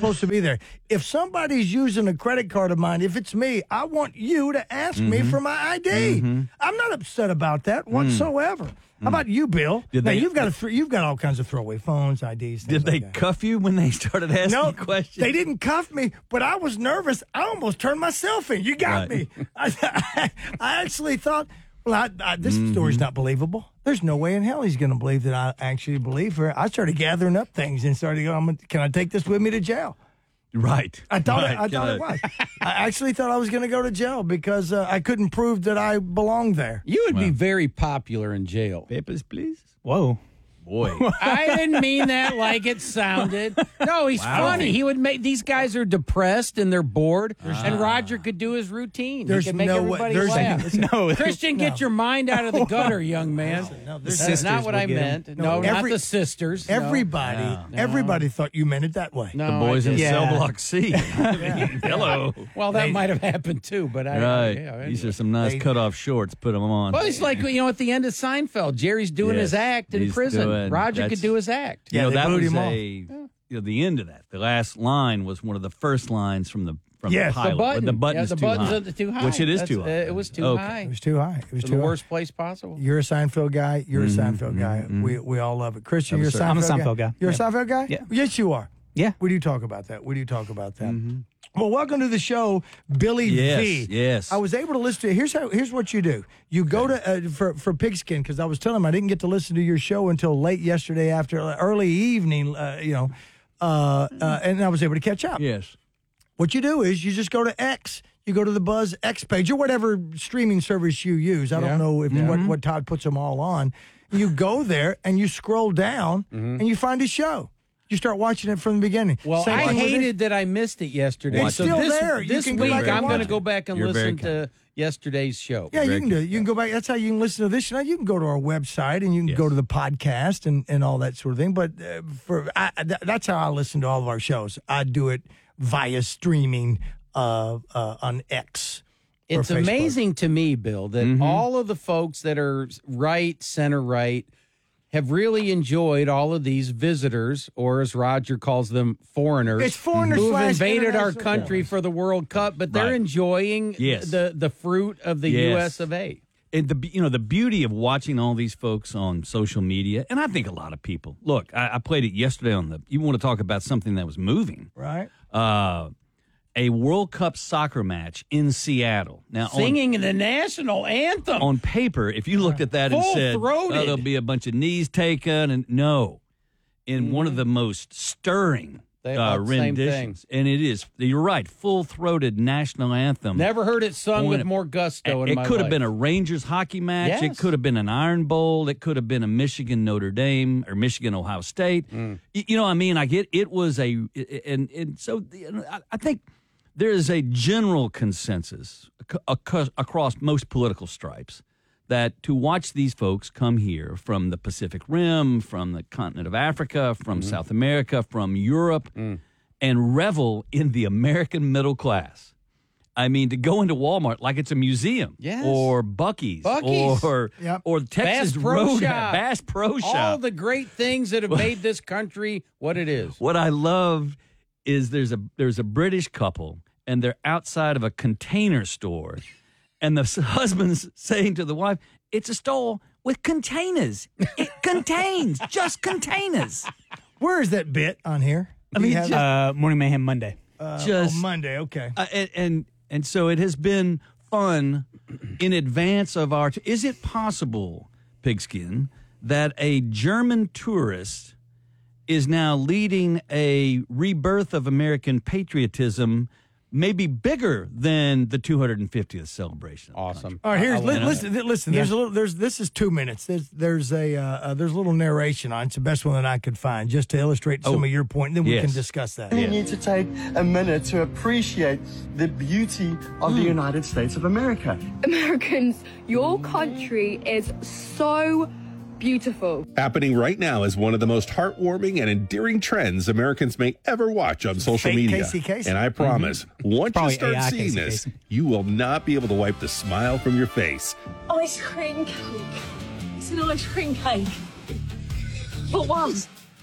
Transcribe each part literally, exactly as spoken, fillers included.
supposed to be there. If somebody's using a credit card of mine, if it's me, I want you to ask mm-hmm. me for my I D. Mm-hmm. I'm not upset about that whatsoever. Mm. How about you, Bill? Did now they, you've got a th- you've got all kinds of throwaway phones, I Ds. Did they like cuff you when they started asking no, questions? They didn't cuff me, but I was nervous. I almost turned myself in. You got right. me. I, I, I actually thought, well, I, I, this mm-hmm. story's not believable. There's no way in hell he's going to believe that I actually believe her. I started gathering up things and started going, can I take this with me to jail? Right. I thought, right. It, I thought it was. I actually thought I was going to go to jail because uh, I couldn't prove that I belonged there. You would well. be very popular in jail. Papers, please. Whoa. Boy. I didn't mean that like it sounded. No, he's wow. funny. He would make these guys are depressed and they're bored, ah. and Roger could do his routine. There's he could make no everybody way. laugh. No, Christian, no. get your mind out of the gutter, young man. No, That's not what I meant. No, No, every, not the sisters. Everybody, no. everybody thought you meant it that way. No, the boys in yeah. cell block C. I mean, hello. Well, that might have happened too, but I. Right. Yeah, anyway. These are some nice They, cut-off shorts. Put them on. Well, it's like, you know, at the end of Seinfeld, Jerry's doing Yes, his act in he's prison. doing- Roger could that's- do his act. You Yeah, know, they that booed was him a, off. you know, the end of that. The last line was one of the first lines from the from Yes. the The pilot. button. The button's yeah, the too buttons high. are too high. Which it is That's- too high. Uh, it was too Okay. high. It was too high. It was To too the high. worst place possible. You're a Seinfeld guy. You're Mm-hmm, a Seinfeld guy. mm-hmm. We we all love it. Christian, I'm you're a a Seinfeld, I'm a Seinfeld guy. You're Yep. a Seinfeld guy? Yeah. Yes, you are. Yeah. We do talk about that. We do talk about that. Mm-hmm. Well, welcome to the show, Billy Yes, V. yes. I was able to listen to. Here's how. Here's what you do. You go to uh, for for Pigskin because I was telling him I didn't get to listen to your show until late yesterday after uh, early evening. Uh, you know, uh, uh, and I was able to catch up. Yes. What you do is you just go to X. You go to the Buzz X page or whatever streaming service you use. I Yeah. don't know if Yeah. what, what Todd puts them all on. You go there and you scroll down Mm-hmm. and you find his show. You start watching it from the beginning. Well, Same I thing with hated that I missed it yesterday. It's so still this, there. You This can go week, back and I'm watch going to it. go back and You're very listen to yesterday's show. Yeah, you Very can do it. You can go back. That's how you can listen to this. You know, you can go to our website and you can Yes. go to the podcast and, and all that sort of thing. But uh, for I, th- that's how I listen to all of our shows. I do it via streaming uh, uh, on X. or It's Facebook. amazing to me, Bill, that Mm-hmm. all of the folks that are right, center right, have really enjoyed all of these visitors, or as Roger calls them, foreigners. It's foreigners who have slash invaded our international country foreigners. for the World Cup, but they're Right. enjoying Yes. the, the fruit of the Yes. U S of A. And the you know the beauty of watching all these folks on social media, and I think a lot of people look. I, I played it yesterday on the. You want to talk about something that was moving? Right. Uh, a World Cup soccer match in Seattle. Now, on- Singing the national anthem. on paper, if you looked at that and said, oh, Full-throated. there'll be a bunch of knees taken, and no, in one of the most stirring They- uh, uh, same renditions, and it is, you're right, full-throated national anthem. Never heard it sung On with it. more gusto in It my could have life. been a Rangers hockey match. Yes. It could have been an Iron Bowl. It could have been a Michigan Notre Dame or Michigan Ohio State. Mm. Y- You know what I mean? I get it was a, and, and so you know, I- I think there is a general consensus ac- ac- across most political stripes that to watch these folks come here from the Pacific Rim, from the continent of Africa, from Mm-hmm. South America, from Europe, Mm. and revel in the American middle class. I mean, to go into Walmart like it's a museum, Yes. or Buc-ee's, Buc-ee's. or Yep. or Texas Bass Pro Road, Shop. Bass Pro Shop. All the great things that have made this country what it is. What I love is there's a there's a British couple and they're outside of a container store, and the s- husband's saying to the wife, "It's a store with containers. It contains just containers." Where is that bit on here? I Do you mean, have just- it? Uh, Morning Mayhem Monday. Uh, just- oh, Monday. Okay. Uh, and, and and so it has been fun in advance of our. T- is it possible, Pigskin, that a German tourist is now leading a rebirth of American patriotism, maybe bigger than the two hundred fiftieth celebration? of the Awesome. country? All right, here's I- I li- wanna- listen. th- Listen, there's a Yeah. little. There's this is two minutes. There's there's a uh, uh, there's a little narration on. It's the best one that I could find, just to illustrate some Oh, of your point. And then we yes. can discuss that. We need to take a minute to appreciate the beauty of the United States of America. Americans, your country is so beautiful. Happening right now is one of the most heartwarming and endearing trends Americans may ever watch on social Fake media. Casey Kasem. And I promise, once you Probably start A I seeing Casey this, Kasem. you will not be able to wipe the smile from your face. Ice cream cake. It's an ice cream cake. For once.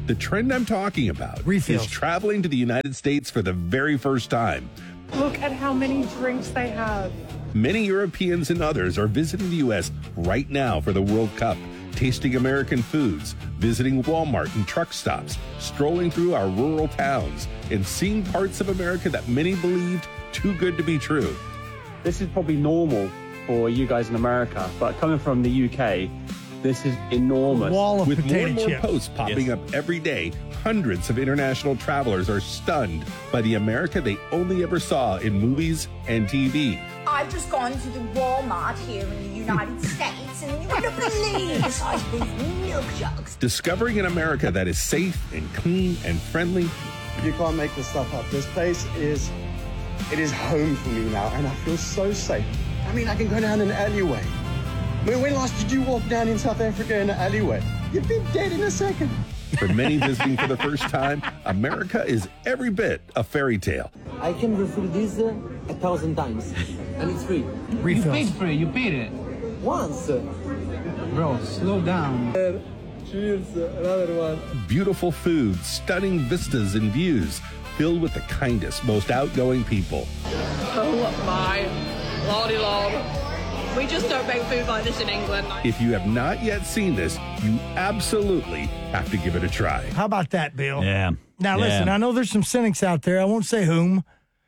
The trend I'm talking about Refills. is traveling to the United States for the very first time. Look at how many drinks they have. Many Europeans and others are visiting the U S right now for the World Cup, tasting American foods, visiting Walmart and truck stops, strolling through our rural towns, and seeing parts of America that many believed too good to be true. This is probably normal for you guys in America, but coming from the U K, this is enormous. Wall of With more potato and more chips. posts popping Yes. up every day, hundreds of international travelers are stunned by the America they only ever saw in movies and T V. I've just gone to the Walmart here in the United States, and you wouldn't believe the size of these milk jugs. Discovering an America that is safe and clean and friendly. You can't make this stuff up. This place is, it is home for me now, and I feel so safe. I mean, I can go down an alleyway. When, when last did you walk down in South Africa in an alleyway? You'd be dead in a second. For many visiting for the first time, America is every bit a fairy tale. I can refill this uh, a thousand times, and it's free. Refills. You paid for it. You paid it once. Bro, slow down. Cheers, another one. Beautiful food, stunning vistas and views, filled with the kindest, most outgoing people. Oh my lordy lord. We just don't make food like this in England. If you have not yet seen this, you absolutely have to give it a try. How about that, Bill? Yeah. Now, Yeah. listen, I know there's some cynics out there, I won't say whom,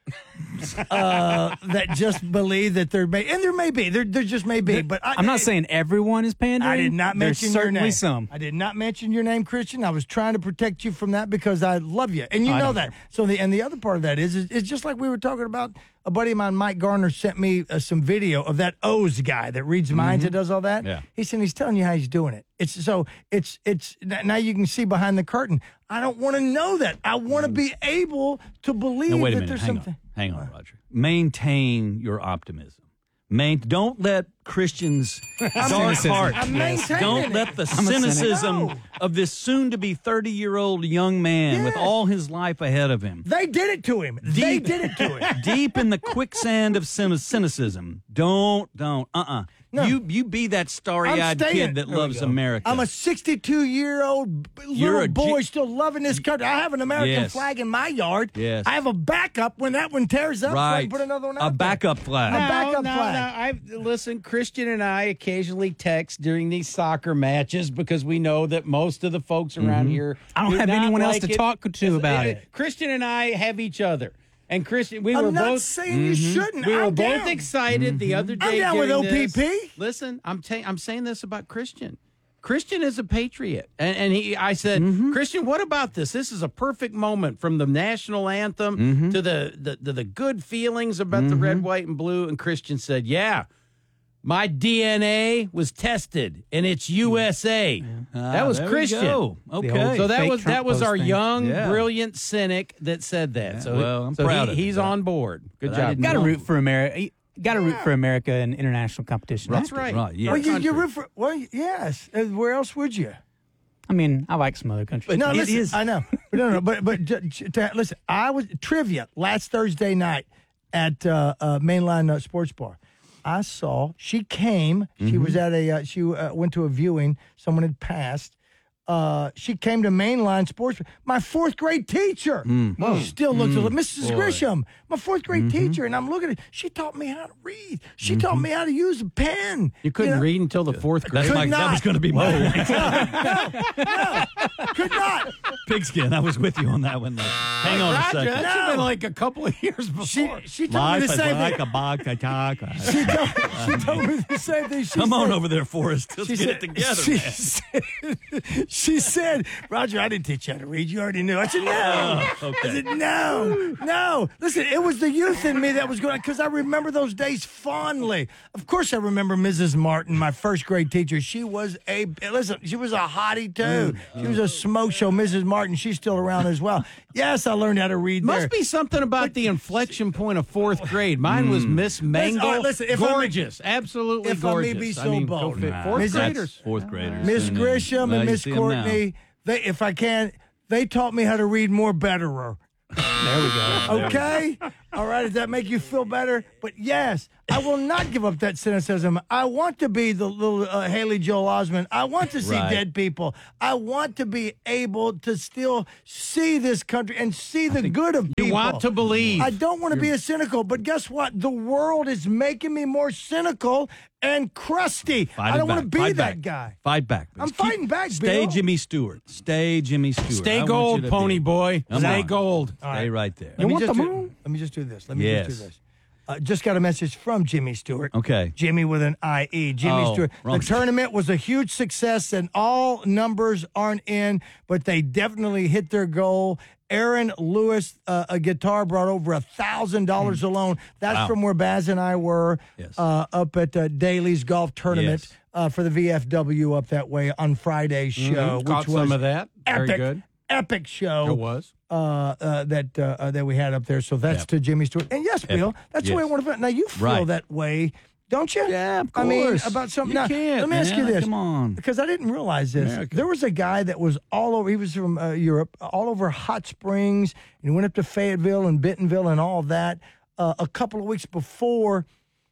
uh, that just believe that there may, and there may be, there, there just may be, but I, I'm not saying everyone is pandering. I did not There's mention your certainly name. some. I did not mention your name, Christian. I was trying to protect you from that because I love you, and you I know don't that. So the and the other part of that is, is it's just like we were talking about. A buddy of mine, Mike Garner, sent me uh, some video of that O's guy that reads minds and does all that. Yeah. He said he's telling you how he's doing it. It's so it's it's now you can see behind the curtain. I don't want to know that. I want to be able to believe Now, wait a that minute. there's Hang something. on. Hang on, Roger. Maintain your optimism. Main, don't let Christians' dark cynicism. heart. I'm maintaining Don't it. let the I'm a cynic. cynicism No. of this soon-to-be thirty-year-old young man with Yes. all his life ahead of him. They did it to him. They Deep- did it to him. Deep in the quicksand of cyni- cynicism. Don't, don't, uh-uh. No. You you be that starry-eyed I'm staying- kid that There we loves go. America. I'm a sixty-two-year-old You're little a boy G- still loving this country. I have an American Yes. flag in my yard. Yes. I have a backup when that one tears up. so I right. can put another one out a there. backup flag. A backup no, flag. No, I listen. Christian and I occasionally text during these soccer matches because we know that most of the folks around here. I don't do have not anyone else like to it. talk to about it. Christian and I have each other, and Christian, we I'm were not both. saying you shouldn't. We were I'm both down. excited the other I'm day. down with during O P P. this. Listen, I'm ta- I'm saying this about Christian. Christian is a patriot, and, and he. I said, Christian, what about this? This is a perfect moment from the national anthem to the the, the the good feelings about the red, white, and blue. And Christian said, "Yeah, my D N A was tested, and it's U S A." That was there we Christian. go. The old Okay. So that fake was Trump that was post our thing. young, Yeah. brilliant cynic that said that. Yeah, so well, I'm so proud he, of you, he's but- on board. Good but I job. didn't Got to know. root for America. Got to root for America in international competition. That's Have to. right. Right, yeah. Well, you, you country. root for, well, yes. Uh, Where else would you? I mean, I like some other countries. No, It listen, is. I know. But no, no, but but j- j- to- listen, I was trivia last Thursday night at uh, uh, Mainline uh, Sports Bar. I saw she came. She was at a. Uh, she uh, went to a viewing. Someone had passed. Uh, she came to Mainline Sports. My fourth grade teacher. She still looks like Missus Grisham, my fourth grade teacher, and I'm looking at. She taught me how to read. She taught me how to use a pen. You couldn't know? read until the fourth grade. That's Could my, that not. was going to be my Could not. pigskin. I was with you on that one. Like, hang on a Roger, second. that should have been No. like a couple of years before. She she told Life me is the same like thing. a baka taka. She told, she told me the same thing. She Come on said- over there, Forrest. Let's She get said, it together, she man. Said, she said, Roger, I didn't teach you how to read. You already knew. I said, no. Oh, okay. I said, no, no. Listen, it was the youth in me that was going, because I remember those days fondly. Of course, I remember Missus Martin, my first grade teacher. She was a, listen, she was a hottie too. She was a smoke show. Missus Martin, she's still around as well. Yes, I learned how to read there. Must be something about the inflection point of fourth grade. Mine was Miss Mangle. all right, listen, if I may- gorgeous, absolutely if I may gorgeous. be so I mean, go bold. fit- Nah, fourth Miss- graders. Fourth graders. Miss And then- Grisham well, and you Miss see 'em now. Courtney, they, if I can, they taught me how to read more betterer. There we go. Okay? All right, does that make you feel better? But yes, I will not give up that cynicism. I want to be the little uh, Haley Joel Osment. I want to see Right. dead people. I want to be able to still see this country and see the good of people. You want to believe. I don't want to be a cynical, but guess what? The world is making me more cynical and crusty. Fight I it don't want to back. be Fight that back. guy. Fight back. I'm Keep- fighting back, Stay Bill. Jimmy Stewart. Stay Jimmy Stewart. Stay I want gold, you to pony be- boy. Come Stay on. gold. Stay right there. Let me, want just the do, moon? let me just do this. Let me Yes. just do this. Uh, just got a message from Jimmy Stewart. Okay. Jimmy with an I E. Jimmy Oh, Stewart. wrong. The tournament was a huge success, and all numbers aren't in, but they definitely hit their goal. Aaron Lewis, uh, a guitar, brought over a thousand dollars alone. That's Wow. from where Baz and I were Yes. uh, up at uh, Daly's golf tournament Yes. uh, for the V F W up that way on Friday's show. Mhm. Caught which was some of that. Very epic, good. Epic show. It was. Uh, uh, that uh, uh, that we had up there. So that's Yep. to Jimmy Stewart. And yes, Bill, that's the way I Yes. want to feel. Now you feel Right. that way, don't you? Yeah, of I mean, course. about something. You Now, can't, let me ask you man. this. Come on. Because I didn't realize this. America. There was a guy that was all over. He was from uh, Europe, all over Hot Springs, and he went up to Fayetteville and Bentonville and all that uh, a couple of weeks before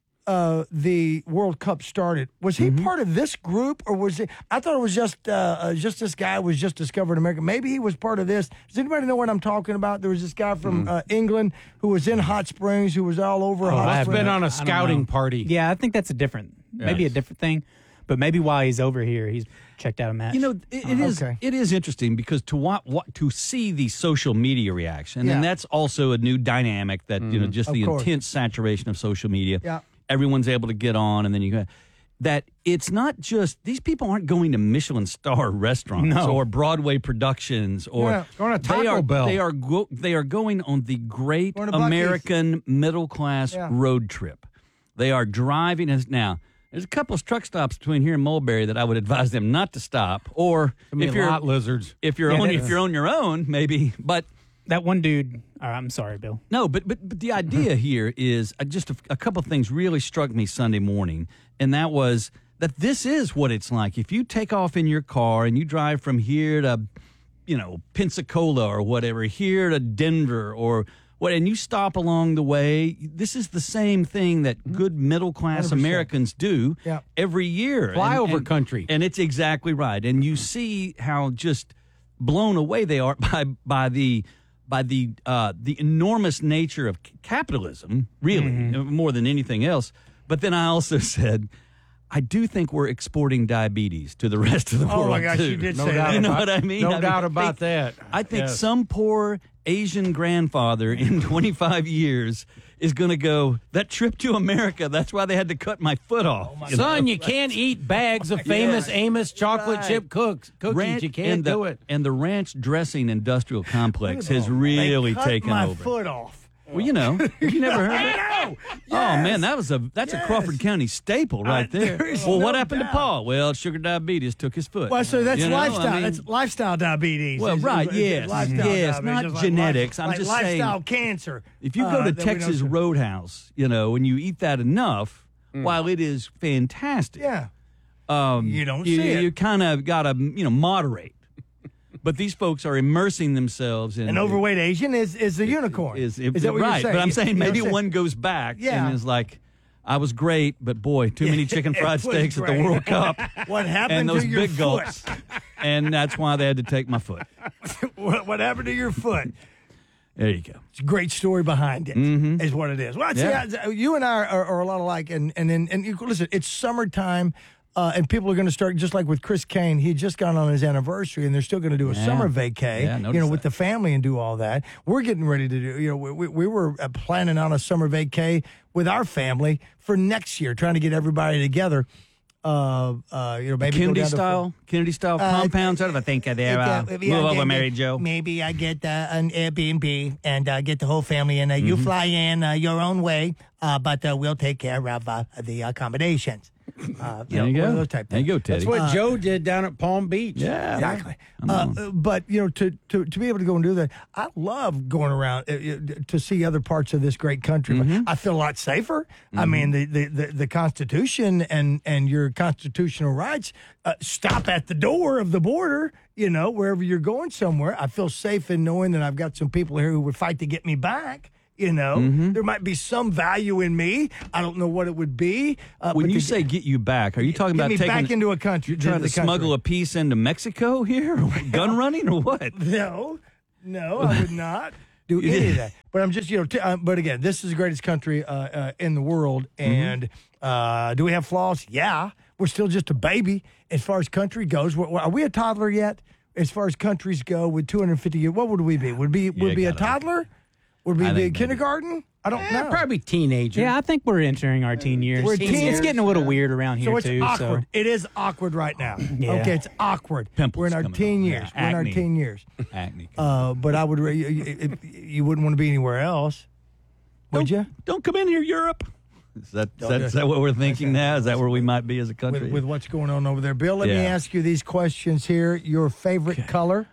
uh, the World Cup started. Was he Mm-hmm. part of this group, or was he? I thought it was just uh, uh, just this guy was just discovered in America. Maybe he was part of this. Does anybody know what I'm talking about? There was this guy from uh, England who was in Hot Springs, who was all over Hot I've Springs. been on a I don't scouting know. party. Yeah, I think that's a different, maybe a Yes. different thing. But maybe while he's over here, he's checked out a match. You know, it, it is Okay. it is interesting because to what, what to see the social media reaction, Yeah. and that's also a new dynamic that you know just Of the course. intense saturation of social media. Yeah. Everyone's able to get on, and then you that it's not just these people aren't going to Michelin star restaurants No. or Broadway productions or Yeah, going to they Taco are Bell. they are go, they are going on the great Going to Buc-ee's. American middle class Yeah. road trip. They are driving us now. There's a couple of truck stops between here and Mulberry that I would advise them not to stop. Or I mean, if you're lot lizards. if you're Yeah, on that's- if you're on your own, maybe. But that one dude. Uh, I'm sorry, Bill. no, but but but the idea here is uh, just a, a couple of things really struck me Sunday morning, and that was that this is what it's like if you take off in your car and you drive from here to, you know, Pensacola or whatever, here to Denver or what, and you stop along the way. This is the same thing that good middle class one hundred percent. Americans do Yeah. every year. Flyover And- and- country. and it's exactly right. And you see how just blown away they are by by the by the uh, the enormous nature of c- capitalism, really, uh, more than anything else. But then I also said, I do think we're exporting diabetes to the rest of the Oh, world. my gosh, too. you did No say doubt that. You know about- what I mean? No I mean, doubt I about think- that. I think Yes. some poor Asian grandfather in twenty-five years is going to go, that trip to America, that's why they had to cut my foot off. You know? Son, you can't eat bags of famous Amos chocolate Right. chip cooks, cookies. Ranch- you can't and the, do it. And the ranch dressing industrial complex has really They cut taken my over. foot off. Well, you know, have you never heard of it? No. Oh man, that was a that's Yes. a Crawford County staple right Uh, there. there is Well, what no happened doubt. to Paul? Well, sugar diabetes took his foot. Well, so that's You know, I lifestyle. mean- that's lifestyle diabetes. Well, It's- right, it's yes, lifestyle yes, diabetes, not just like genetics. life- I'm like just lifestyle saying, cancer. If you go uh, to that we know Texas so- Roadhouse, you know, and you eat that enough, while it is fantastic, yeah, um, You don't you, see it. You kind of got to, you know, moderate. But these folks are immersing themselves in an overweight Asian is is a unicorn. Is, that what you're right? saying? But I'm You- saying you know maybe what I'm one goes back Yeah. and is like, I was great, but boy, too many chicken It fried was steaks at the great. World Cup. What happened and those to your big foot? gulps. And that's why they had to take my foot. what, what happened to your foot? There you go. It's a great story behind it, is what it is. Well, see, Yeah. I- you and I are, are a lot alike, and and and, and you, listen, it's summertime. Uh, and people are going to start, just like with Chris Kane, he had just gone on his anniversary, and they're still going to do a Yeah. summer vacay, Yeah, I you know, noticed with that. the family and do all that. We're getting ready to do, you know, we, we, we were uh, planning on a summer vacay with our family for next year, trying to get everybody together. Uh, uh, you know, maybe go Kennedy down to- style, Kennedy style Uh, compounds. Out of I think uh, there. Uh, Maybe move I over, get- Mary Jo. Maybe I get uh, an Airbnb and uh, get the whole family in. Uh, You Mm-hmm. fly in uh, your own way, uh, but uh, we'll take care of uh, the accommodations. Uh, There you know, one go. of those type There you things. go, Teddy. That's what Uh, Joe did down at Palm Beach. Yeah, Exactly. I know. Uh, but, you know, to, to, to be able to go and do that, I love going around uh, uh, to see other parts of this great country. Mm-hmm. I feel a lot safer. I mean, the, the, the, the Constitution and, and your constitutional rights uh, stop at the door of the border, you know, wherever you're going somewhere. I feel safe in knowing that I've got some people here who would fight to get me back. You know, Mm-hmm. there might be some value in me. I don't know what it would be. Uh, When but you to say get you back, are you talking get about me taking back into a country, You're trying the to smuggle country. a piece into Mexico here, gun running, or what? No, no, I would not do any of that. But I'm just, you know, t- uh, but again, this is the greatest country uh, uh, in the world. And uh, do we have flaws? Yeah. We're still just a baby as far as country goes. We're, are we a toddler yet? As far as countries go, with two hundred fifty years, what would we be? Would be would Yeah, be a gotta- toddler? Would we I be think maybe. kindergarten? I don't Eh, know. probably teenager. Yeah, I think we're entering our teen years. We're it's, teen it's years, getting a little weird around here So it's too. awkward. So It is awkward right now. Yeah. Okay, it's awkward. Pimples We're in our coming teen on. years. Yeah, We're in our acne. teen years. Acne. Uh, but I would. re- You, you, you wouldn't want to be anywhere else, would you? Don't come in here, Europe. Is that, is Don't that, do is it. that what we're thinking now? Is that where we might be as a country? With, with what's going on over there, Bill. Let me Yeah. ask you these questions here. Your favorite color?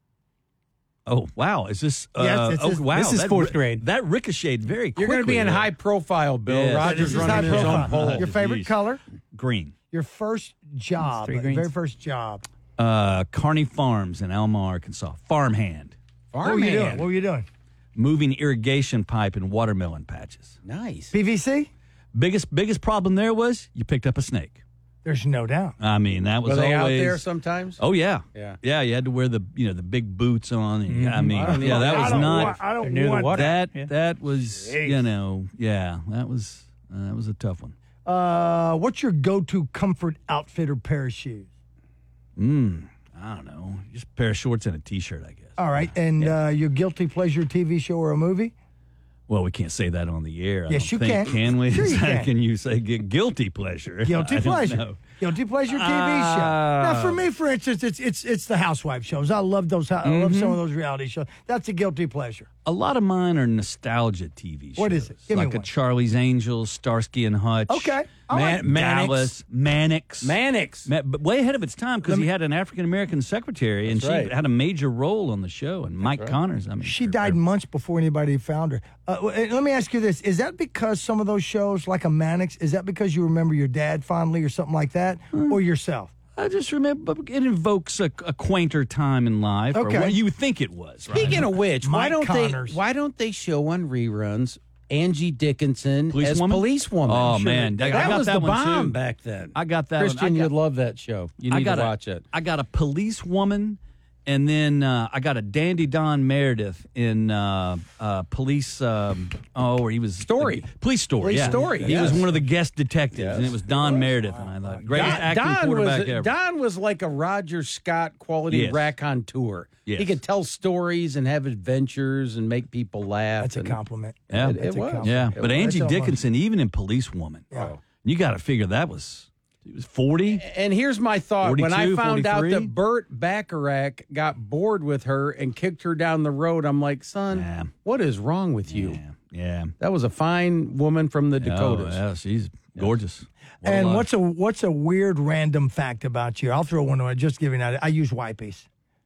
oh, wow. Is this? Uh, Yes, it's oh, just- wow. this is that fourth ri- grade. That ricocheted very quickly. You're going to be in there. high profile, Bill. Yeah. Roger's This is running high his own profile. poll. Your favorite Jeez. color? Green. Your first job? three Your greens. very first job? Uh, Kearney Farms in Alma, Arkansas. Farmhand. What were you doing? What were you doing? Moving irrigation pipe in watermelon patches. Nice. P V C? Biggest biggest problem there was you picked up a snake. There's no doubt. I mean, that was Were they out always there sometimes? Oh yeah, Yeah. yeah. You had to wear the you know the big boots on. And, I mean, I don't yeah, know. that I was don't not want- I They're don't near the want water. that. Yeah. That was Jeez. you know yeah that was uh, that was a tough one. Uh, what's your go-to comfort outfit or pair of shoes? Mm, I don't know, just a pair of shorts and a t-shirt, I guess. All right, and uh, your guilty pleasure T V show or a movie? Well, we can't say that on the air. I Yes, don't you think, can. Can we? Sure you can. Can you say gu- guilty pleasure? Guilty I don't pleasure. know. Guilty pleasure T V show. Uh, Now, for me, for instance, it's it's it's the housewife shows. I love those. I love Mm-hmm. some of those reality shows. That's a guilty pleasure. A lot of mine are nostalgia T V shows. What is it? Give me like a one. Charlie's Angels, Starsky and Hutch. Okay. I Man- like- Mannix. Dallas, Mannix. Mannix. Ma- but way ahead of its time because Let he me- had an African American secretary and That's she right. had a major role on the show. And Mike Connors, I mean, She her- died her- months before anybody found her. Uh, w- and let me ask you this: is that because some of those shows, like a Mannix, is that because you remember your dad fondly or something like that, Hmm. or yourself? I just remember it invokes a, a quainter time in life, or Okay. what you would think it was. Right? Speaking of which, why Mike don't Connors. they? Why don't they show on reruns Angie Dickinson Police as woman? police woman? Oh, man. I that got was that the one, bomb too. back then. I got that one. Christian, I got- you'd love that show. You I need got to a- watch it. I got a police woman, and then uh, I got a Dandy Don Meredith in uh, uh, police. Um, oh, where he was Story. police story. Police yeah. Story, He was yes. one of the guest detectives, Yes. and it was Don Meredith. And I thought greatest acting Don quarterback was ever. Don was like a Roger Scott quality Yes. raconteur. Yes. He could tell stories and have adventures and make people laugh. That's a and- compliment. Yeah. It, That's it a was. compliment. yeah, It but was. Angie That's almost- Dickinson, even in Police Woman, Yeah. you got to figure that was he was forty. And here's my thought. When I forty-two, found out forty-three? that Burt Bacharach got bored with her and kicked her down the road, I'm like, son, Yeah. what is wrong with you? Yeah, yeah. That was a fine woman from the Dakotas. Oh, yeah, she's gorgeous. What a And life. what's a what's a weird random fact about you? I'll throw one away. Just giving out. I use wipes.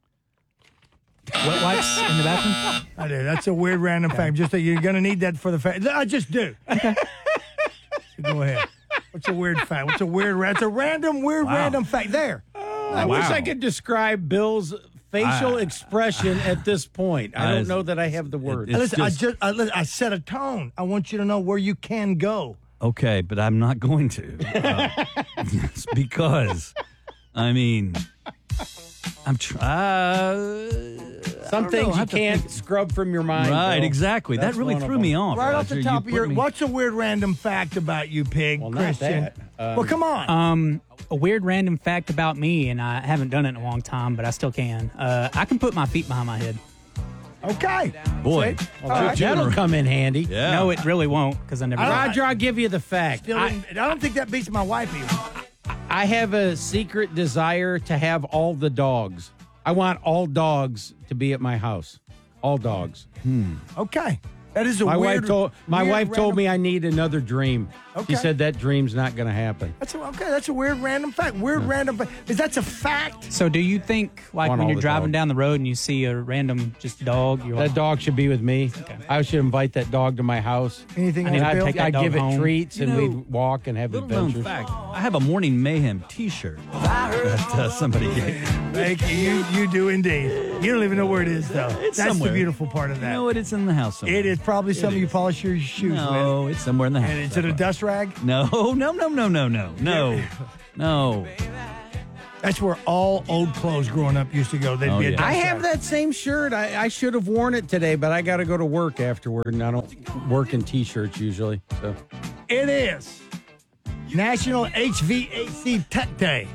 Wet wipes in the bathroom? I do. That's a weird random fact. Just that you're going to need that for the fact. I just do. So go ahead. What's a weird fact? What's a weird? It's a random, weird, random fact. There. I wish I could describe Bill's facial expression at this point. I I- don't know that I have the words. it's Listen, just- I just I, listen, I set a tone. I want you to know where you can go. Okay, but I'm not going to. Uh, it's because, I mean, I'm trying. Some things you can't scrub from your mind. Right, Bill. exactly. That's that really one of threw them. me off. Right off Roger. the You top of put your. me- What's a weird random fact about you, Pig? Well, not Christian. that. Um, well, come on. Um, a weird random fact about me, and I haven't done it in a long time, but I still can. Uh, I can put my feet behind my head. okay. Boy, See? Well, All that- right. that'll come in handy. yeah. No, it really won't, because I never. I don't- Roger, I'll give you the fact. Still I, didn't- I don't think that beats my wife either. I have a secret desire to have all the dogs. I want all dogs to be at my house. All dogs. Okay. That is a my weird. Wife told, my weird wife told random- me I need another dream. Okay. She said that dream's not going to happen. That's a, okay. That's a weird random fact. Weird random fact. Is that's a fact? So do you think, like, Want when all you're the driving dog. down the road and you see a random just dog, you're That like, dog should be with me. I should invite that dog to my house. Anything I on need the to bill? take that I'd dog give it home. treats You and know, we'd walk and have Little known adventures. fact: I have a Morning Mayhem T-shirt that uh, somebody gave me. Thank you. You you do indeed. You don't even know where it is though. It's That's somewhere. the beautiful part of You that. know what? It's in the house somewhere. It is probably something you polish your shoes No, with. it's somewhere in the house. And is it a dust rag? No, no, no, no, no, no, no, no. That's where all old clothes growing up used to go. They'd Oh, be a yeah. dust I have rag. that same shirt. I, I should have worn it today, but I got to go to work afterward, and I don't work in T-shirts usually. So It is National H V A C Tech Day.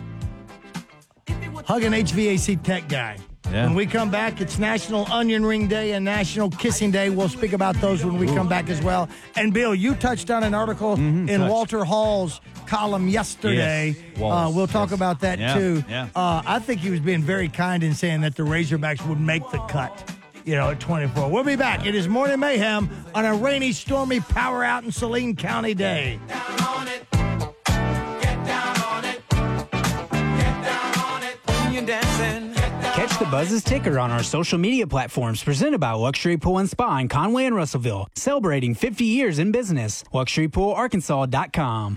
Hug an H V A C Tech guy. Yeah. When we come back, it's National Onion Ring Day and National Kissing Day. We'll speak about those when we come back as well. And Bill, you touched on an article in touched. Walter Hall's column yesterday. Yes, Wallace, uh, we'll talk yes. about that Yeah, too. yeah. Uh, I think he was being very kind in saying that the Razorbacks would make the cut. You know, at twenty-four. We'll be back. It is Morning Mayhem on a rainy, stormy, power out in Saline County day. catch the Buzz's ticker on our social media platforms presented by Luxury Pool and Spa in Conway and Russellville, celebrating fifty years in business. luxury pool arkansas dot com.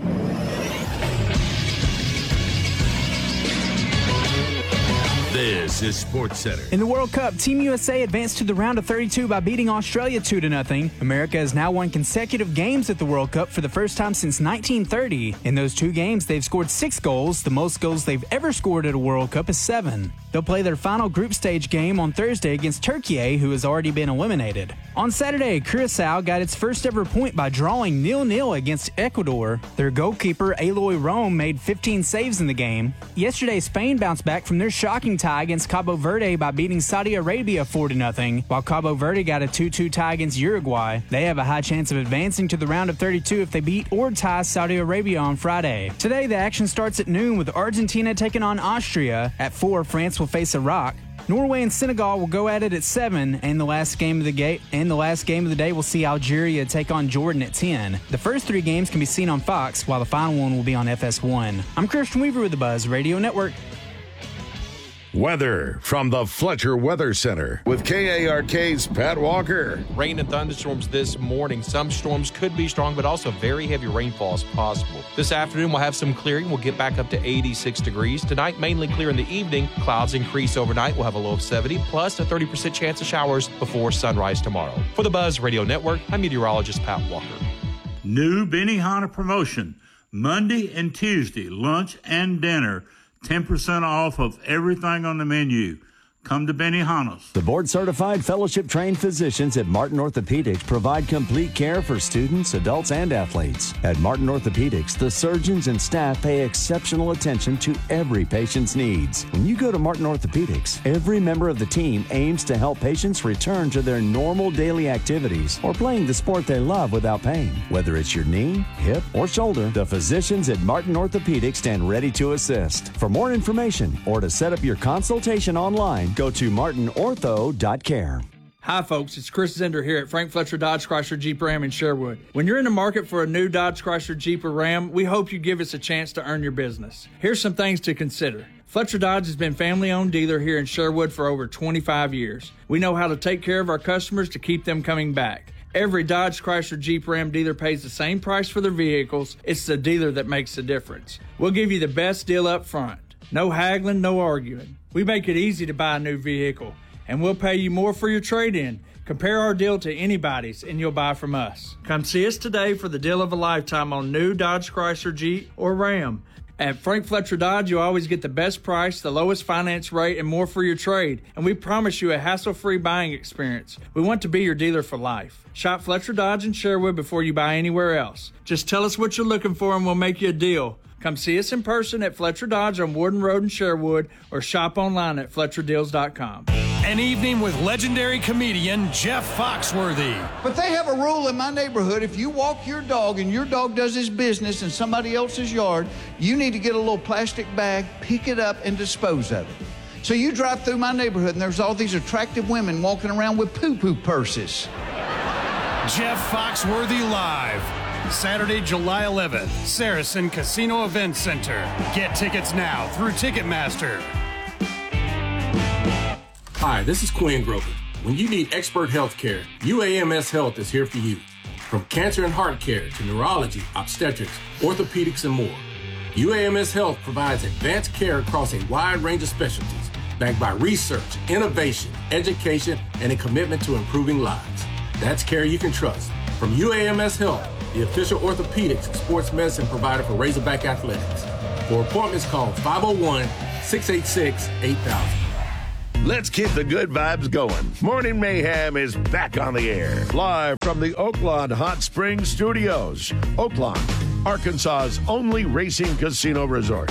This is SportsCenter. In the World Cup, Team U S A advanced to the round of thirty-two by beating Australia two to nothing. America has now won consecutive games at the World Cup for the first time since nineteen thirty. In those two games, they've scored six goals. The most goals they've ever scored at a World Cup is seven. They'll play their final group stage game on Thursday against Turkey, who has already been eliminated. On Saturday, Curaçao got its first ever point by drawing nil nil against Ecuador. Their goalkeeper, Aloy Rome, made fifteen saves in the game. Yesterday, Spain bounced back from their shocking tie against Cabo Verde by beating Saudi Arabia four to nothing, while Cabo Verde got a two two tie against Uruguay. They have a high chance of advancing to the round of thirty-two if they beat or tie Saudi Arabia on Friday. Today, the action starts at noon with Argentina taking on Austria. At four, France will face Iraq. Norway and Senegal will go at it at seven, and the last game of the game and the last game of the day will see Algeria take on Jordan at ten. The first three games can be seen on Fox, while the final one will be on F S one. I'm Christian Weaver with the Buzz Radio Network. Weather from the Fletcher Weather Center with K A R K's Pat Walker. Rain and thunderstorms this morning. Some storms could be strong, but also very heavy rainfall is possible. This afternoon, we'll have some clearing. We'll get back up to eighty-six degrees. Tonight, mainly clear in the evening. Clouds increase overnight. We'll have a low of seventy, plus a thirty percent chance of showers before sunrise tomorrow. For the Buzz Radio Network, I'm meteorologist Pat Walker. New Benihana promotion. Monday and Tuesday, lunch and dinner. ten percent off of everything on the menu. Come to Benihana's. The board-certified, fellowship-trained physicians at Martin Orthopedics provide complete care for students, adults, and athletes. At Martin Orthopedics, the surgeons and staff pay exceptional attention to every patient's needs. When you go to Martin Orthopedics, every member of the team aims to help patients return to their normal daily activities or playing the sport they love without pain. Whether it's your knee, hip, or shoulder, the physicians at Martin Orthopedics stand ready to assist. For more information or to set up your consultation online, go to martin ortho dot care. Hi, folks. It's Chris Zender here at Frank Fletcher Dodge Chrysler Jeep Ram in Sherwood. When you're in the market for a new Dodge Chrysler Jeep or Ram, we hope you give us a chance to earn your business. Here's some things to consider. Fletcher Dodge has been family-owned dealer here in Sherwood for over twenty-five years. We know how to take care of our customers to keep them coming back. Every Dodge Chrysler Jeep Ram dealer pays the same price for their vehicles. It's the dealer that makes the difference. We'll give you the best deal up front. No haggling, no arguing. We make it easy to buy a new vehicle, and we'll pay you more for your trade-in. Compare our deal to anybody's, and you'll buy from us. Come see us today for the deal of a lifetime on new Dodge Chrysler Jeep or Ram. At Frank Fletcher Dodge, you always get the best price, the lowest finance rate, and more for your trade. And we promise you a hassle-free buying experience. We want to be your dealer for life. Shop Fletcher Dodge in Sherwood before you buy anywhere else. Just tell us what you're looking for, and we'll make you a deal. Come see us in person at Fletcher Dodge on Warden Road in Sherwood, or shop online at fletcher deals dot com. An evening with legendary comedian Jeff Foxworthy. But they have a rule in my neighborhood. If you walk your dog and your dog does his business in somebody else's yard, you need to get a little plastic bag, pick it up, and dispose of it. So you drive through my neighborhood and there's all these attractive women walking around with poo-poo purses. Jeff Foxworthy Live. Saturday, July eleventh, Saracen Casino Event Center. Get tickets now through Ticketmaster. Hi, this is Quinn Grover. When you need expert health care, U A M S Health is here for you. From cancer and heart care to neurology, obstetrics, orthopedics, and more, U A M S Health provides advanced care across a wide range of specialties, backed by research, innovation, education, and a commitment to improving lives. That's care you can trust. From U A M S Health, the official orthopedics and sports medicine provider for Razorback Athletics. For appointments, call five oh one, six eight six, eight thousand. Let's keep the good vibes going. Morning Mayhem is back on the air. Live from the Oaklawn Hot Springs Studios. Oaklawn, Arkansas's only racing casino resort.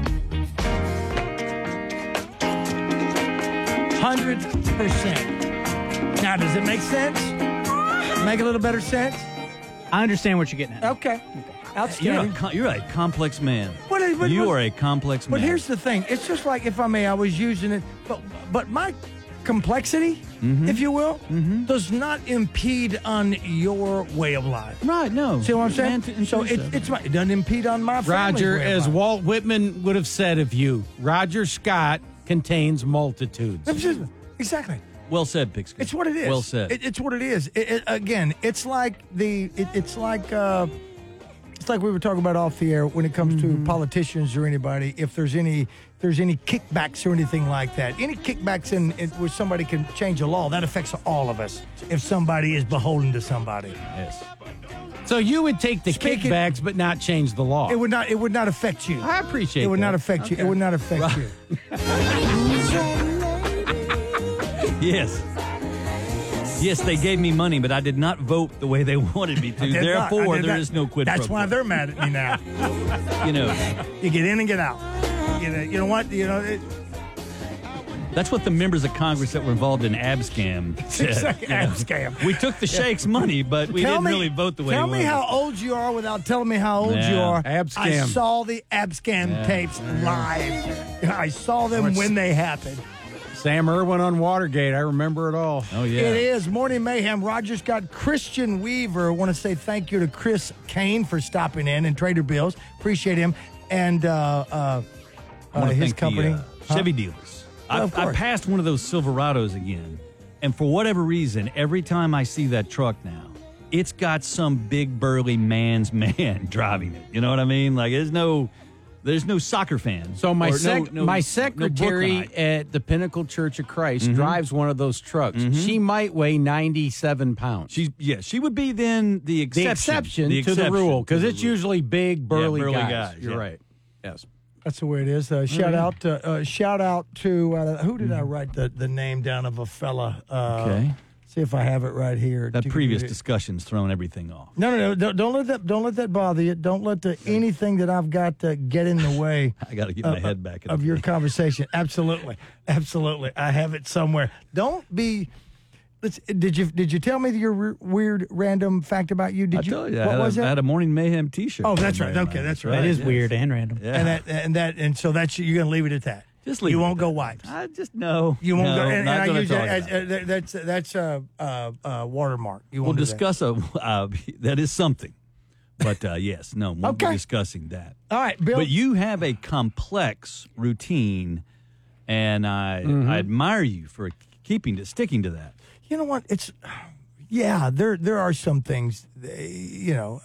one hundred percent. Now, does it make sense? Make a little better sense? I understand what you're getting at. Okay. You're Outstanding. a, com- you're a complex man. What is- what- you what- are a complex But man. here's the thing. It's just like, if I may, I was using it, but but my complexity, Mm-hmm. if you will, does not impede on your way of life. Right, no. See what I'm saying? Man to- and so to it, so. it's my, it doesn't impede on my family's Roger, way of as life. Walt Whitman would have said of you, Roger Scott contains multitudes. That's just- Exactly. Well said, Pigskin. It's what it is. Well said. It, it's what it is. It, it, again, it's like the. It, it's like. Uh, it's like we were talking about off the air when it comes Mm-hmm. to politicians or anybody. If there's any, if there's any kickbacks or anything like that, any kickbacks in, in where somebody can change a law, that affects all of us. If somebody is beholden to somebody, yes. So you would take the Speaking- kickbacks but not change the law. it would not. It would not affect you. I appreciate It would that. not affect you. It Okay. would not affect you. Yes. Yes, they gave me money, but I did not vote the way they wanted me to. I did not. I Therefore, did there not. is no quid That's pro why quo. they're mad at me now. You know, You get in and get out. You know, you know what? You know. It, that's what the members of Congress that were involved in Abscam said. Exactly, you know. Abscam. We took the Sheikh's money, but we Tell didn't me- really vote the way Tell we me wanted. how old you are without telling me how old you Yeah. are. Abscam. I saw the Abscam Yeah. tapes live. I saw them when they happened. Sam Irwin on Watergate. I remember it all. Oh, yeah. It is Morning Mayhem. Roger's got Christian Weaver. I want to say thank you to Chris Kane for stopping in and Trader Bill's. Appreciate him. And uh, uh, I uh, want to his thank company. the uh, Huh? Chevy dealers. Well, I, of I course. passed one of those Silverados again, and for whatever reason, every time I see that truck now, it's got some big burly man's man driving it. You know what I mean? Like there's no, there's no soccer fan. So my Or no- sec- no- my no secretary Brooklynite. at the Pinnacle Church of Christ Mhm. drives one of those trucks. Mhm. She might weigh ninety-seven pounds. She's yeah, she would be then the the exception, exception the to the exception rule to because the it's rule. usually big burly, burly guys. guys, You're yeah. right. Yes. That's the way it is. Uh, shout Mhm. out to uh, shout out to uh, who did I write the, the name down of a fella? Uh, Okay. See if I have it right here. That previous discussion's thrown everything off. No, no, no! Don't, don't let that. Don't let that bother you. Don't let the, anything that I've got to get in the way. I got to get uh, my head back in of the your thing. conversation. Absolutely, absolutely. I have it somewhere. Don't be. Let's. Did you Did you tell me your re- weird random fact about you? Did I you? told you, I What had, was a, I that? had a Morning Mayhem T-shirt. Oh, that's on right. there, Okay, man. that's right. That is yes. weird and random. Yeah. And that and that and so that's you're gonna leave it at that. Just leave You it won't at go that. wipes. I just no. You won't no, go. And, and not I gonna use talk that as, about it. uh, that's that's a uh, uh, watermark. You We'll won't do discuss a uh, that is something, but uh, yes, no, we'll Okay. be discussing that. that. All right, Bill. But you have a complex routine, and I Mhm. I admire you for keeping to sticking to that. You know what? It's yeah. There there are some things. uh, You know.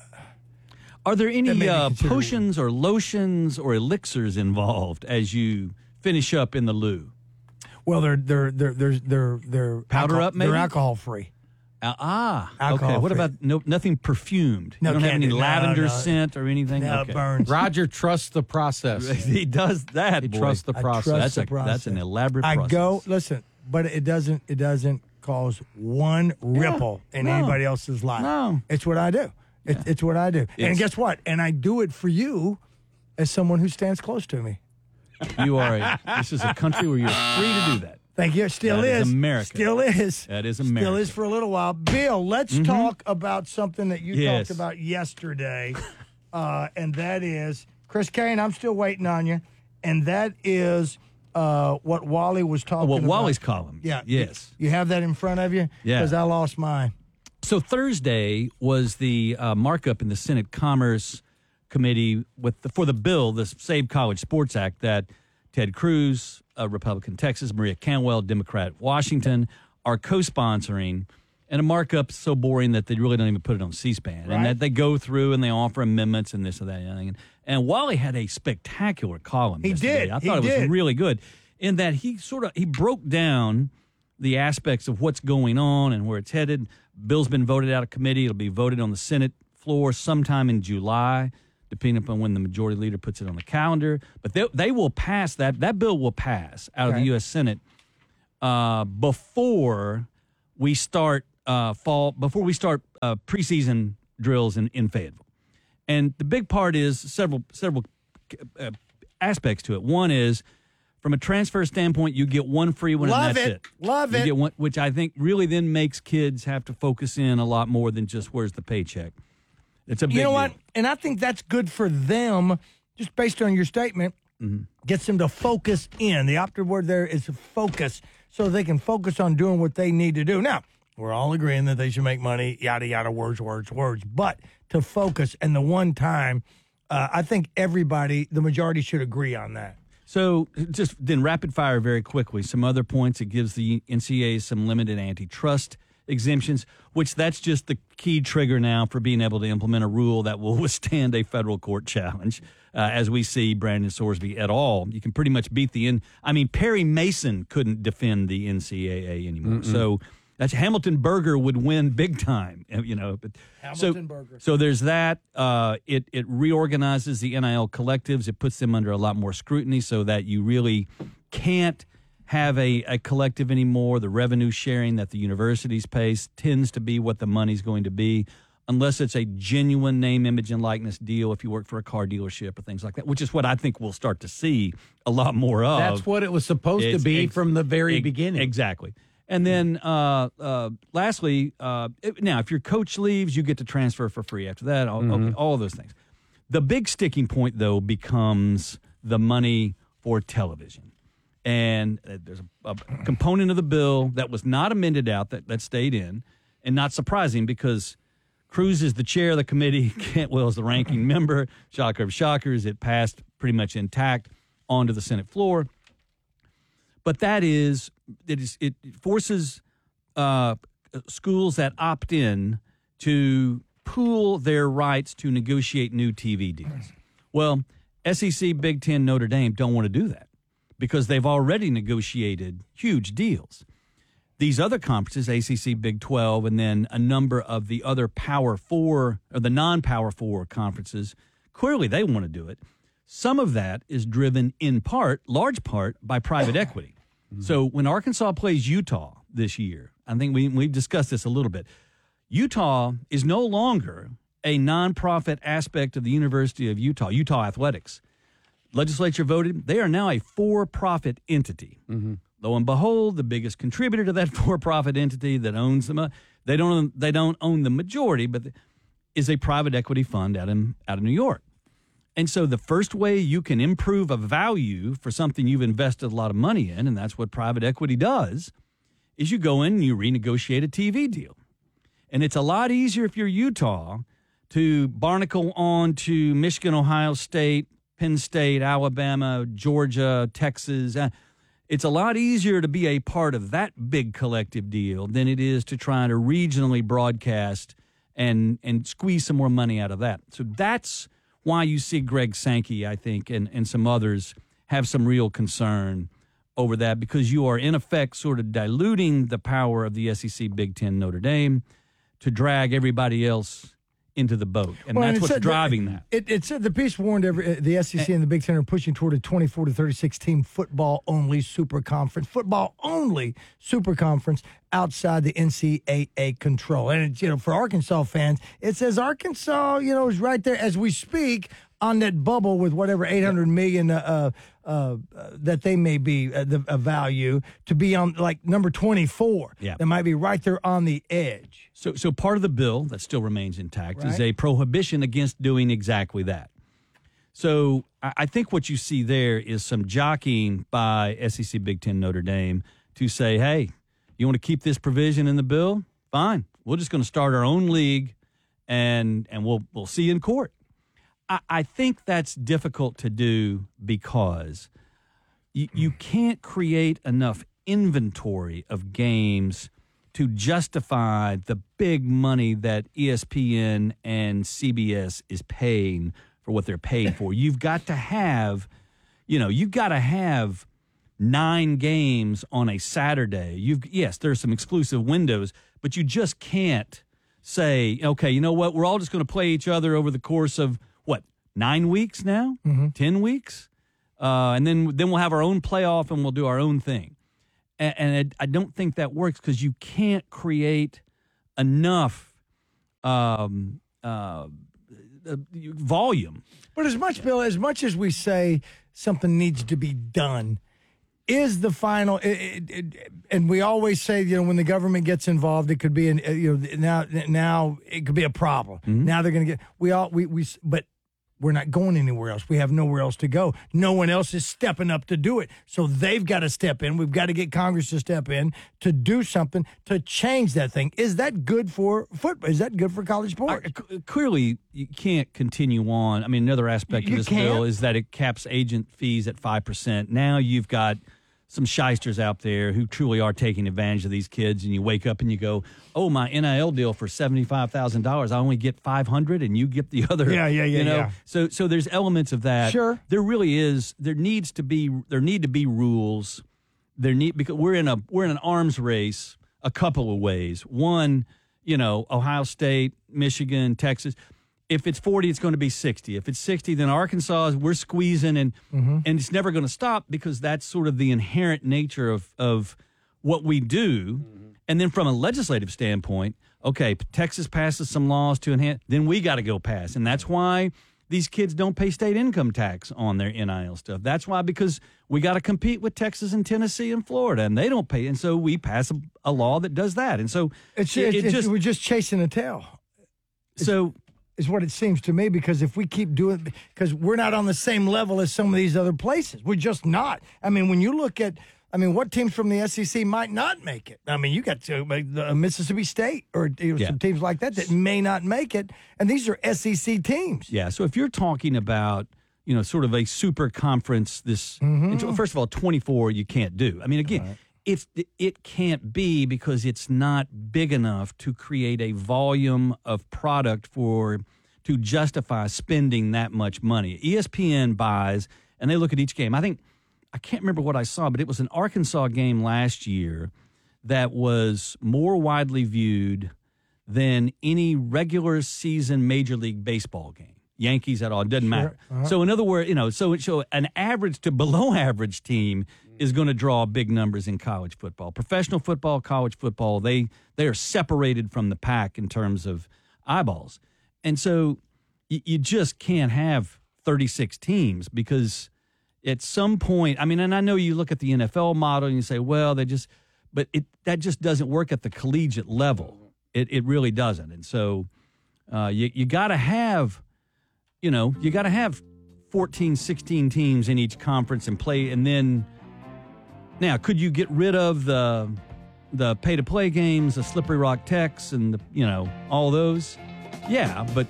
Are there That may any be uh, considered- potions or lotions or elixirs involved as you finish up in the loo? Well, they're they're they're they're they're, they're Powder alcohol, up, maybe? They're alcohol free. Uh, ah, Alcohol okay. What free. about no nothing perfumed? No, you don't have can't any do- no, lavender no. scent or anything? No, okay. it burns. Roger trusts the process. He does that. He boy. trusts the I process. trust That's the a process. that's an elaborate I process. go listen, but it doesn't it doesn't cause one ripple in no. anybody else's life. No. It's what I do. It's it's what I do. And Yes. guess what? And I do it for you as someone who stands close to me. You are a. This is a country where you're free to do that. Thank you. It still That is is. America. Still is. That is Still America. is for a little while. Bill, let's Mhm. talk about something that you Yes. talked about yesterday, uh, and that is Chris Kane. I'm still waiting on you, and that is uh, what Wally was talking Oh, what about. Wally's column. Yeah. Yes. You have that in front of you? Yeah. Because I lost mine. So Thursday was the uh, markup in the Senate Commerce Committee with the, for the bill, the Save College Sports Act, that Ted Cruz, a Republican Texas, Maria Cantwell, Democrat Washington, are co-sponsoring. And a markup so boring that they really don't even put it on C-SPAN. Right. And that they go through and they offer amendments and this and that. And, and Wally had a spectacular column He yesterday. did. I He thought it was did. really good in that he sort of he broke down the aspects of what's going on and where it's headed. Bill's been voted out of committee. It'll be voted on the Senate floor sometime in July, depending upon when the majority leader puts it on the calendar. But they, they will pass that. That bill will pass out of Okay. the U S Senate uh, before we start uh, fall, before we start uh, preseason drills in, in Fayetteville. And the big part is several several uh, aspects to it. One is, from a transfer standpoint, you get one free one, Love and that's it. it. Love you it. Get one, which I think really then makes kids have to focus in a lot more than just where's the paycheck. It's a big You know deal. what? And I think that's good for them, just based on your statement. Mm-hmm. Gets them to focus in. The operative word there is focus, so they can focus on doing what they need to do. Now, we're all agreeing that they should make money, yada, yada, words, words, words. But to focus and the one time, uh, I think everybody, the majority, should agree on that. So just then rapid fire very quickly. Some other points. It gives the N C A A some limited antitrust exemptions, which that's just the key trigger now for being able to implement a rule that will withstand a federal court challenge. Uh, as we see Brandon Sorsby et al., you can pretty much beat the N. I mean, Perry Mason couldn't defend the N C A A anymore. Mm-mm. So that's Hamilton Berger would win big time, you know. But Hamilton so, Berger. So there's that. Uh, it it reorganizes the N I L collectives. It puts them under a lot more scrutiny, so that you really can't have a, a collective anymore. The revenue sharing that the universities pay tends to be what the money's going to be, unless it's a genuine name, image, and likeness deal. If you work for a car dealership or things like that, which is what I think we'll start to see a lot more of. That's what it was supposed It's to be ex- from the very ex- beginning. Exactly. And then, uh, uh, lastly, uh, it- now if your coach leaves, you get to transfer for free after that. All, Mm-hmm. okay, all of those things. The big sticking point, though, becomes the money for television. And uh, there's a, a component of the bill that was not amended out that, that stayed in, and not surprising because Cruz is the chair of the committee, Cantwell is the ranking member. Shocker of shockers, it passed pretty much intact onto the Senate floor. But that is, it, is, it forces uh, schools that opt in to pool their rights to negotiate new T V deals. Well, S E C, Big Ten, Notre Dame don't want to do that because they've already negotiated huge deals. These other conferences, A C C, Big twelve, and then a number of the other Power Four, or the non-Power Four conferences, clearly they want to do it. Some of that is driven in part, large part, by private equity. So when Arkansas plays Utah this year, I think we, we've discussed this a little bit, Utah is no longer a nonprofit aspect of the University of Utah, Utah Athletics. Legislature voted, they are now a for-profit entity. Mm-hmm. Lo and behold, the biggest contributor to that for-profit entity that owns them, uh, they don't they don't own the majority, but is a private equity fund out in out of New York. And so the first way you can improve a value for something you've invested a lot of money in, and that's what private equity does, is you go in and you renegotiate a T V deal. And it's a lot easier if you're Utah to barnacle on to Michigan, Ohio State, Penn State, Alabama, Georgia, Texas. Uh, It's a lot easier to be a part of that big collective deal than it is to try to regionally broadcast and and squeeze some more money out of that. So that's why you see Greg Sankey, I think, and, and some others have some real concern over that, because you are, in effect, sort of diluting the power of the S E C, Big Ten, Notre Dame to drag everybody else into the boat. And Well, that's it what's said driving that. that. It, it said the piece warned every, uh, the S E C and the Big Ten are pushing toward a twenty-four to thirty-six team football only super conference, football only super conference outside the N C A A control. And it's, you know, for Arkansas fans, it says Arkansas, you know, is right there as we speak on that bubble with whatever eight hundred million uh, uh, uh, that they may be uh, the uh, value to be on like number twenty-four. Yeah. That might be right there on the edge. So, so part of the bill that still remains intact is Right. a prohibition against doing exactly that. So I I think what you see there is some jockeying by S E C, Big Ten, Notre Dame to say, hey, you want to keep this provision in the bill? Fine. We're just going to start our own league, and and we'll we'll see you in court. I, I think that's difficult to do because you, you can't create enough inventory of games to justify the big money that E S P N and C B S is paying for what they're paid for. You've got to have, you know, you've got to have nine games on a Saturday. You've yes, there's some exclusive windows, but you just can't say, okay, you know what, we're all just going to play each other over the course of what, nine weeks now, mm-hmm. ten weeks, uh, and then then we'll have our own playoff and we'll do our own thing. And, and it, I don't think that works because you can't create enough um, uh, volume. But as much, Bill, as much as we say something needs to be done, is the final, it, it, it, and we always say, you know, when the government gets involved, it could be an, you know, now now it could be a problem. Mm-hmm. Now they're going to get, we all, we, we, but we're not going anywhere else. We have nowhere else to go. No one else is stepping up to do it. So they've got to step in. We've got to get Congress to step in to do something to change that thing. Is that good for football? Is that good for college sports? I, c- clearly, you can't continue on. I mean, another aspect You of this can't. bill is that it caps agent fees at five percent. Now you've got some shysters out there who truly are taking advantage of these kids, and you wake up and you go, oh, my N I L deal for seventy-five thousand dollars, I only get five hundred dollars and you get the other. Yeah, yeah, yeah, you know? yeah. So so there's elements of that. Sure. There really is, there needs to be, there need to be rules. There need, because we're in a, we're in an arms race a couple of ways. One, you know, Ohio State, Michigan, Texas. If it's forty, it's going to be sixty. If it's sixty, then Arkansas, we're squeezing, and Mm-hmm. and it's never going to stop because that's sort of the inherent nature of, of what we do. Mm-hmm. And then from a legislative standpoint, okay, Texas passes some laws to enhance, then we got to go pass. And that's why these kids don't pay state income tax on their N I L stuff. That's why, because we got to compete with Texas and Tennessee and Florida, and they don't pay. And so we pass a, a law that does that. And so It's, it, it's, it it's just, we're just chasing a tail. so is what it seems to me, because if we keep doing, because we're not on the same level as some of these other places. We're just not. I mean, when you look at, I mean, what teams from the S E C might not make it? I mean, you got to, uh, Mississippi State or you know, Yeah. some teams like that that may not make it, and these are S E C teams. Yeah, so if you're talking about, you know, sort of a super conference, this, Mhm. first of all, twenty-four you can't do. I mean, again, it's, it can't be because it's not big enough to create a volume of product for, to justify spending that much money. E S P N buys, and they look at each game. I think, I can't remember what I saw, but it was an Arkansas game last year that was more widely viewed than any regular season Major League Baseball game. Yankees at all, it doesn't matter. Uh-huh. So in other words, you know, so so an average to below average team is going to draw big numbers in college football. Professional football, college football, they they are separated from the pack in terms of eyeballs. And so you, you just can't have thirty-six teams because at some point, I mean, and I know you look at the N F L model and you say, well, they just, but it that just doesn't work at the collegiate level. It it really doesn't. And so uh, you you got to have, you know, you got to have fourteen, sixteen teams in each conference and play. And then now, could you get rid of the the pay to play games, the Slippery Rock Techs, and the, you know, all those? Yeah, but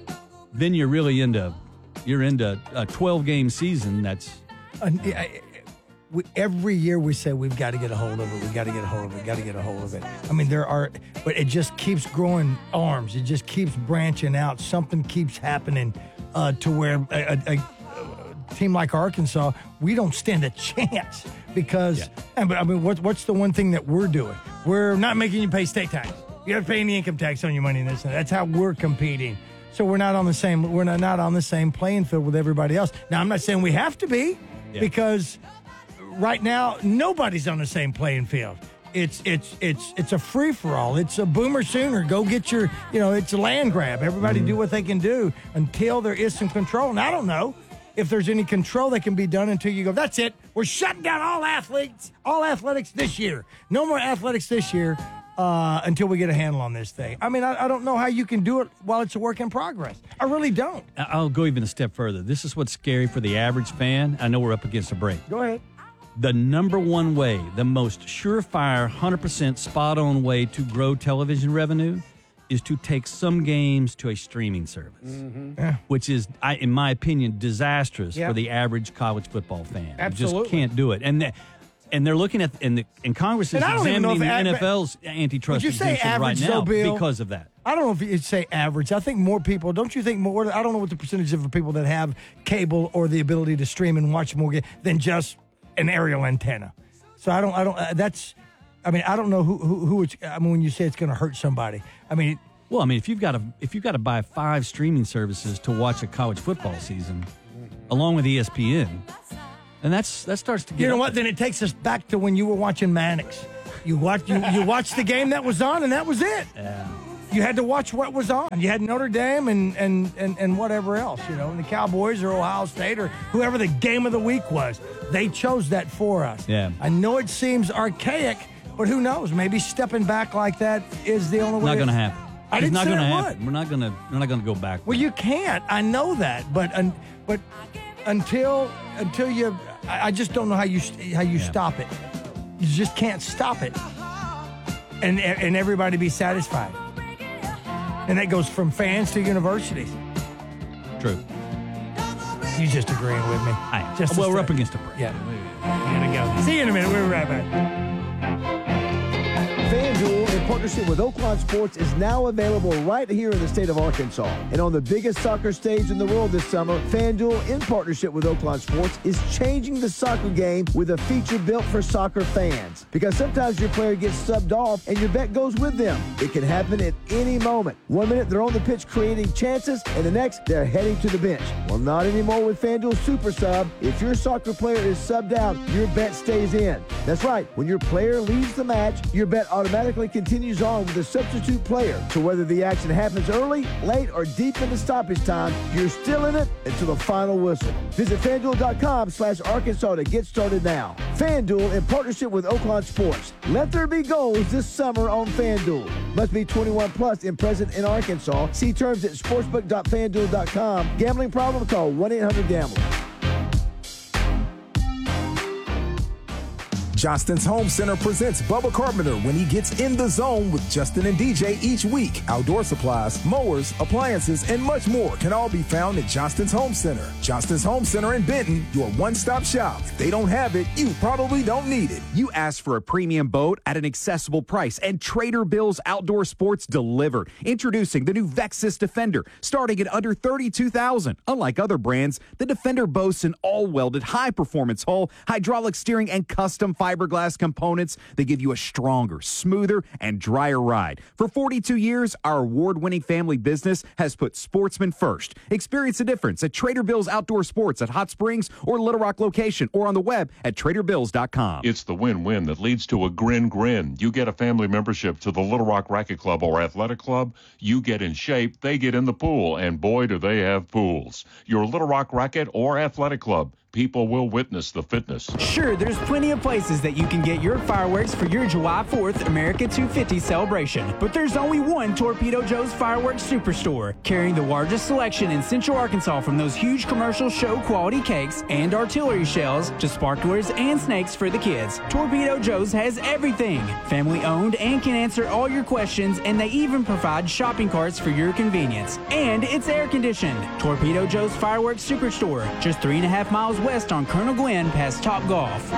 then you're really into you're into a twelve game season. That's Uh, I- we, every year we say we've got to get a hold of it. We got to get a hold of it. Got to get a hold of it. I mean, there are, but it just keeps growing arms. It just keeps branching out. Something keeps happening uh, to where a, a, a team like Arkansas, we don't stand a chance because. And, but I mean, what, what's the one thing that we're doing? We're not making you pay state tax. You have to pay any income tax on your money. And this and that. That's how we're competing. So we're not on the same. We're not, not on the same playing field with everybody else. Now, I'm not saying we have to be Yeah. because. Right now, nobody's on the same playing field. It's it's it's it's a free for all. It's a boomer sooner. Go get your, you know, it's a land grab. Everybody do what they can do until there is some control. And I don't know if there's any control that can be done until you go, that's it. We're shutting down all athletes, all athletics this year. No more athletics this year uh, until we get a handle on this thing. I mean, I, I don't know how you can do it while it's a work in progress. I really don't. I'll go even a step further. This is what's scary for the average fan. I know we're up against a break. Go ahead. the number one way, the most surefire, one hundred percent spot-on way to grow television revenue is to take some games to a streaming service, Mm-hmm. Yeah. which is, I, in my opinion, disastrous Yeah. for the average college football fan. Absolutely. You just can't do it. And they, and they're looking at, and, the, and Congress is And I don't even know examining the if N ad- F L's antitrust Would you say exemption right average, now though, Bill? because of that. I don't know if you'd say average. I think more people, don't you think more, I don't know what the percentage of the people that have cable or the ability to stream and watch more games than just an aerial antenna. So I don't, I don't, uh, that's, I mean, I don't know who, who, who it's, I mean, when you say it's going to hurt somebody, I mean, Well, I mean, if you've got to if you've got to buy five streaming services to watch a college football season, along with E S P N, and that's that starts to get. you know up what? Then it takes us back to when you were watching Mannix. You watch, you, you watched the game that was on, and that was it. Yeah. You had to watch what was on. You had Notre Dame and, and, and, and whatever else, you know, and the Cowboys or Ohio State or whoever the game of the week was. They chose that for us. Yeah. I know it seems archaic, but who knows? Maybe stepping back like that is the only way. Not going to happen. I it's didn't not say gonna it happen. would. We're not going to. We're not going to go back. Well, you can't. I know that, but un, but until until you, I, I just don't know how you how you Yeah. stop it. You just can't stop it, and and everybody be satisfied. And that goes from fans to universities. True. You just agreeing with me? I am. Just well, a we're step. up against a break. Yeah. Here we go. See you in a minute. We'll be right back. FanDuel, in partnership with Oaklawn Sports, is now available right here in the state of Arkansas. And on the biggest soccer stage in the world this summer, FanDuel, in partnership with Oaklawn Sports, is changing the soccer game with a feature built for soccer fans. Because sometimes your player gets subbed off and your bet goes with them. It can happen at any moment. One minute they're on the pitch creating chances, and the next they're heading to the bench. Well, not anymore with FanDuel Super Sub. If your soccer player is subbed out, your bet stays in. That's right. When your player leaves the match, your bet automatically continues on with a substitute player. So whether the action happens early, late, or deep into stoppage time, you're still in it until the final whistle. Visit FanDuel.com slash Arkansas to get started now. FanDuel, in partnership with Oaklawn Sports. Let there be goals this summer on FanDuel. Must be twenty-one plus and present in Arkansas. See terms at sportsbook dot fan duel dot com. Gambling problem? Call one eight hundred gambler. Johnston's Home Center presents Bubba Carpenter when he gets in the zone with Justin and D J each week. Outdoor supplies, mowers, appliances, and much more can all be found at Johnston's Home Center. Johnston's Home Center in Benton, your one-stop shop. If they don't have it, you probably don't need it. You asked for a premium boat at an accessible price, and Trader Bill's Outdoor Sports delivered. Introducing the new Vexus Defender, starting at under thirty-two thousand dollars. Unlike other brands, the Defender boasts an all-welded, high-performance hull, hydraulic steering, and custom fiberglass components that give you a stronger, smoother, and drier ride. For forty-two years, our award-winning family business has put sportsmen first. Experience the difference at Trader Bill's Outdoor Sports at Hot Springs or Little Rock location, or on the web at trader bills dot com. It's the win-win that leads to a grin grin. You get a family membership to the Little Rock Racket Club or Athletic Club. You get in shape, they get in the pool, and boy, do they have pools. Your Little Rock Racket or Athletic Club. People will witness the fitness. Sure, there's plenty of places that you can get your fireworks for your July fourth America two fifty celebration. But there's only one Torpedo Joe's Fireworks Superstore, carrying the largest selection in Central Arkansas, from those huge commercial show quality cakes and artillery shells to sparklers and snakes for the kids. Torpedo Joe's has everything. Family owned and can answer all your questions, and they even provide shopping carts for your convenience. And it's air conditioned. Torpedo Joe's Fireworks Superstore, just three and a half miles west on Colonel Glenn past Top Golf.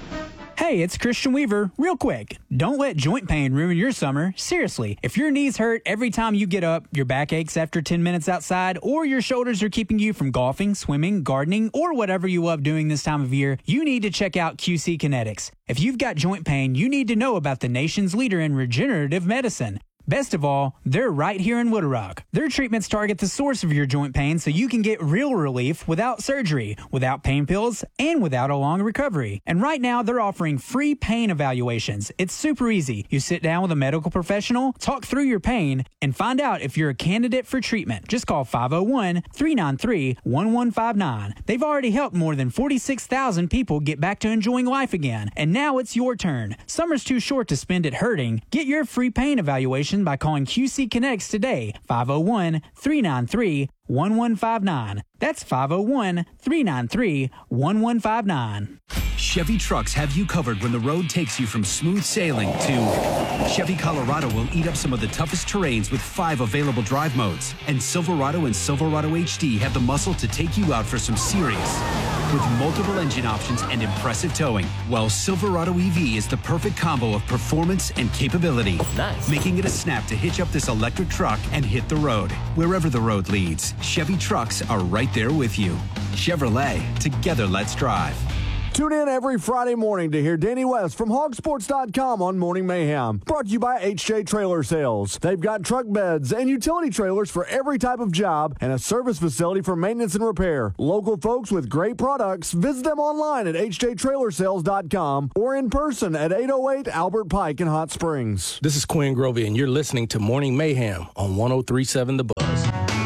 Hey, it's Christian Weaver. Real quick, don't let joint pain ruin your summer. Seriously, if your knees hurt every time you get up, your back aches after ten minutes outside, or your shoulders are keeping you from golfing, swimming, gardening, or whatever you love doing this time of year, you need to check out Q C Kinetics. If you've got joint pain, you need to know about the nation's leader in regenerative medicine. Best of all, they're right here in Little Rock. Their treatments target the source of your joint pain so you can get real relief without surgery, without pain pills, and without a long recovery. And right now, they're offering free pain evaluations. It's super easy. You sit down with a medical professional, talk through your pain, and find out if you're a candidate for treatment. Just call five oh one, three nine three, one one five nine. They've already helped more than forty-six thousand people get back to enjoying life again. And now it's your turn. Summer's too short to spend it hurting. Get your free pain evaluation information by calling Q C Connects today, five oh one, three nine three, one one five nine. That's five oh one, three nine three, one one five nine. Chevy trucks have you covered when the road takes you from smooth sailing to Chevy Colorado will eat up some of the toughest terrains with five available drive modes. And Silverado and Silverado H D have the muscle to take you out for some serious with multiple engine options and impressive towing. While Silverado E V is the perfect combo of performance and capability. Nice. Making it a snap to hitch up this electric truck and hit the road. Wherever the road leads, Chevy trucks are right there with you. Chevrolet, together let's drive. Tune in every Friday morning to hear Danny West from hog sports dot com on Morning Mayhem. Brought to you by H J Trailer Sales. They've got truck beds and utility trailers for every type of job and a service facility for maintenance and repair. Local folks with great products. Visit them online at H J Trailer Sales dot com or in person at eight oh eight Albert Pike in Hot Springs. This is Quinn Grovey, and you're listening to Morning Mayhem on one oh three point seven The Buzz.